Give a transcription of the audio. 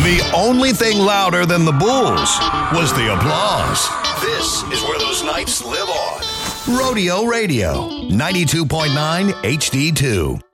The only thing louder than the bulls was the applause. This is where those nights live on. Rodeo Radio, 92.9 HD2.